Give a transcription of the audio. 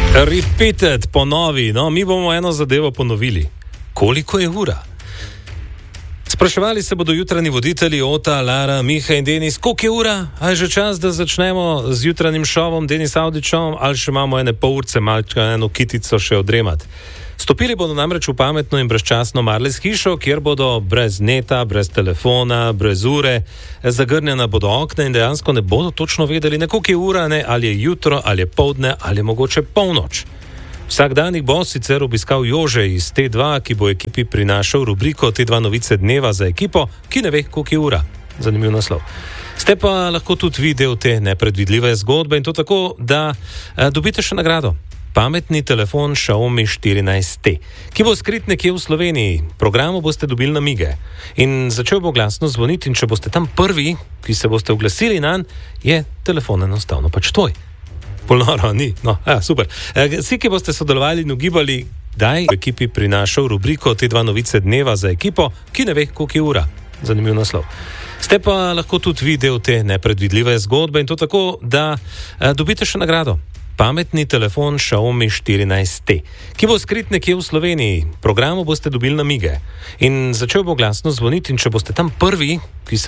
Repeated, ponovi, no, mi bomo eno zadevo ponovili. Koliko je ura? Spraševali se bodo jutranji voditelji Ota, Lara, Miha in Denis, koliko je ura? A je že čas, da začnemo z jutranjim šovom Denis Avdićem, ali še imamo ene pol urce, malčka eno kitico še odremat. Stopili bodo namreč v pametno in brezčasno Marles hišo, kjer bodo brez neta, brez telefona, brez ure, zagrnjena bodo okna in dejansko ne bodo točno vedeli, koliko je ura, ne, ali je jutro, ali je poldne, ali je mogoče polnoč. Vsak dan jih bo sicer obiskal Jože iz T2, ki bo ekipi prinašal rubriko T2 novice dneva za ekipo, ki ne ve, koliko je ura. Zanimiv naslov. Ste pa lahko tudi vi del te nepredvidljive zgodbe in to tako, da dobite še nagrado. Pametni telefon Xiaomi 14T, ki bo skrit nekje v Sloveniji. Programu boste dobili namige. In začel bo glasno zvoniti in če boste tam prvi, ki se boste oglasili nanj, je telefon enostavno pač tvoj. Polnoro, ni. No, super. Vsi, ki boste sodelovali in ugibali, daj v ekipi prinašal rubriko T2 novice dneva za ekipo, ki ne ve, koliko je ura. Zanimiv naslov. Ste pa lahko tudi vi del te nepredvidljive zgodbe in to tako, da dobite še nagrado. Pametni telefon Xiaomi 14T, ki bo skrit nekje v Sloveniji. Programu boste dobili namige. In začel bo glasno zvoniti in če boste tam prvi, ki se